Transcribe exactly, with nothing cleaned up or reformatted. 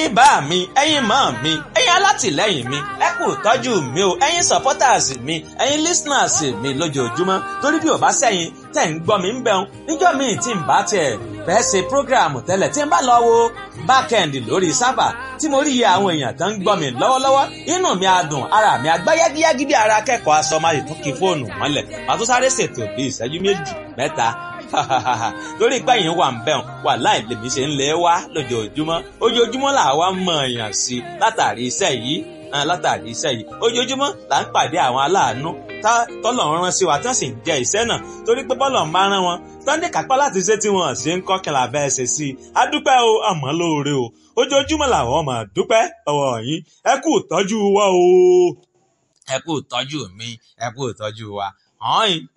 ẹ̀yin bá mi ẹ̀yin mọ́ mi ẹ̀yin alátìlẹ́yìn mi ẹ kú tọ́jú mi o ẹ̀yin supporters mi ẹ̀yin listeners mi lójoojúmọ́ torí bí ò bá sẹ́yìn tẹ̀ ń gbọ́ mi ń bẹun níjọ́ míì tí ń bá tiẹ̀ bẹ́ẹ̀ ṣe program tẹ́lẹ̀ tí ń bá lọ wo backend lórí sábà tí mo rí iye àwọn èèyàn tó ń gbọ́ mi lọ́wọ́lọ́wọ́ inú mi á dùn ara mi á gbá yágíyágí bí ara akẹ́kọ̀ọ́ aṣọ máa tún kí fóònù mọ́lẹ̀ màá tún sáré ṣètò bí ìṣẹ́jú méjì mẹ́ta torí pé yín wà ń bẹ̀rùn wà láì lèmi ṣe ń lé wá lójoojúmọ́ ojoojúmọ́ là wá mọ̀ èèyàn sí látàrí iṣẹ́ yìí látàrí iṣẹ́ yìí ojoojúmọ́ là ń pàdé àwọn aláàánú tọ́lọ̀ ń rán sí wa tí wọ́n sì ń jẹ iṣẹ́ náà torí pé bọ́lọ̀ ń bá rán wọn sunday kápá láti ṣe tí wọ́n ṣe ń kọ́ kìlà bẹ́ẹ̀ ṣe sí i a dúpẹ́ o àmọ́ lóore o ojoojúmọ́ làwọn máa dúpẹ́ ọwọ́ yín ẹ kú ìtọ́jú wa o ẹ kú ìtọ́jú mi ẹ kú ìtọ́jú wa hàn yín.